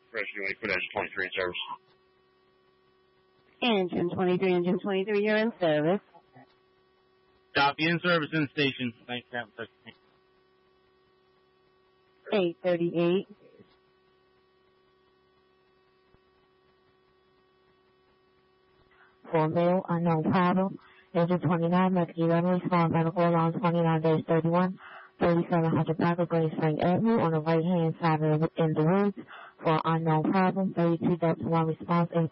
Rescue 1 for Engine 23 in service. Engine 23, you're in service. Copy, in service in station. Thanks, Captain. 838. For male, unknown problem. Engine 29, Rescue 11, respond medical alarm 29-31, 3700 Parker, Green Spring Avenue, on the right-hand side of in the woods. For unknown problem, 32-1 response,